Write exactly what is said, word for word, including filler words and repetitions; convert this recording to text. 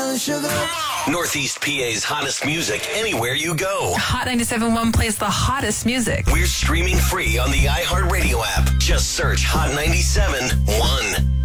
one sugar. Northeast P A's hottest music anywhere you go. Hot ninety-seven point one plays the hottest music. We're streaming free on the iHeartRadio app. Just search Hot ninety-seven point one.